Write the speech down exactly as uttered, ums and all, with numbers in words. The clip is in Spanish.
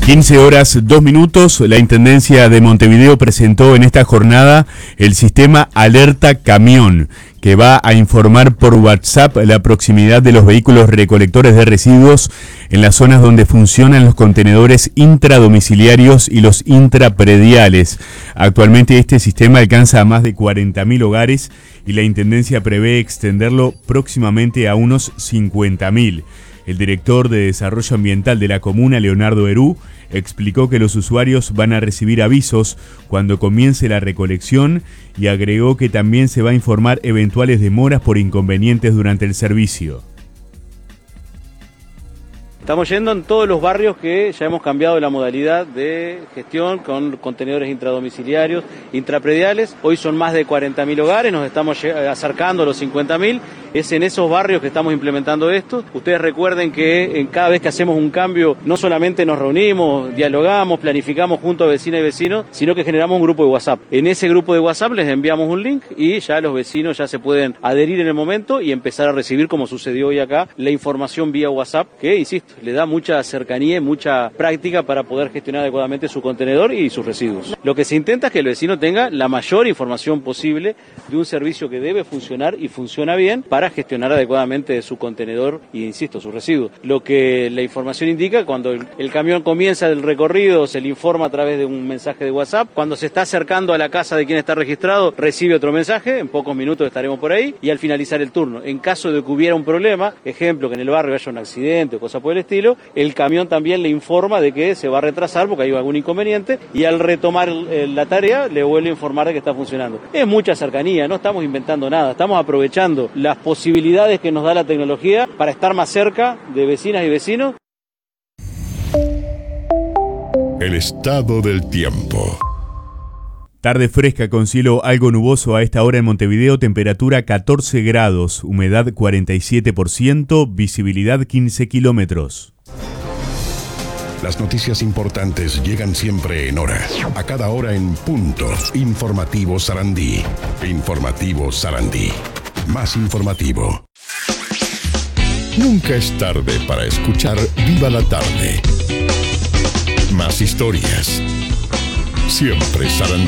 quince horas, dos minutos, la Intendencia de Montevideo presentó en esta jornada el sistema Alerta Camión, que va a informar por WhatsApp la proximidad de los vehículos recolectores de residuos en las zonas donde funcionan los contenedores intradomiciliarios y los intraprediales. Actualmente este sistema alcanza a más de cuarenta mil hogares y la Intendencia prevé extenderlo próximamente a unos cincuenta mil. El director de Desarrollo Ambiental de la comuna, Leonardo Herú, explicó que los usuarios van a recibir avisos cuando comience la recolección y agregó que también se va a informar eventuales demoras por inconvenientes durante el servicio. Estamos yendo en todos los barrios que ya hemos cambiado la modalidad de gestión con contenedores intradomiciliarios, intraprediales. Hoy son más de cuarenta mil hogares, nos estamos acercando a los cincuenta mil. Es en esos barrios que estamos implementando esto. Ustedes recuerden que en cada vez que hacemos un cambio, no solamente nos reunimos, dialogamos, planificamos junto a vecinas y vecinos, sino que generamos un grupo de WhatsApp. En ese grupo de WhatsApp les enviamos un link y ya los vecinos ya se pueden adherir en el momento y empezar a recibir, como sucedió hoy acá, la información vía WhatsApp, que, insisto, le da mucha cercanía y mucha práctica para poder gestionar adecuadamente su contenedor y sus residuos. Lo que se intenta es que el vecino tenga la mayor información posible de un servicio que debe funcionar y funciona bien para gestionar adecuadamente su contenedor y, insisto, sus residuos. Lo que la información indica, cuando el, el camión comienza el recorrido, se le informa a través de un mensaje de WhatsApp. Cuando se está acercando a la casa de quien está registrado, recibe otro mensaje, en pocos minutos estaremos por ahí, y al finalizar el turno, en caso de que hubiera un problema, ejemplo, que en el barrio haya un accidente o cosa por el estilo, el camión también le informa de que se va a retrasar porque hay algún inconveniente y al retomar el, la tarea le vuelve a informar de que está funcionando. Es mucha cercanía, no estamos inventando nada, estamos aprovechando las posibilidades que nos da la tecnología para estar más cerca de vecinas y vecinos. El estado del tiempo. Tarde fresca con cielo algo nuboso a esta hora en Montevideo, temperatura catorce grados, humedad cuarenta y siete por ciento, visibilidad quince kilómetros. Las noticias importantes llegan siempre en hora, a cada hora en punto. Informativo Sarandí. Informativo Sarandí. Más informativo. Nunca es tarde para escuchar Viva la Tarde. Más historias. Siempre Sarandí.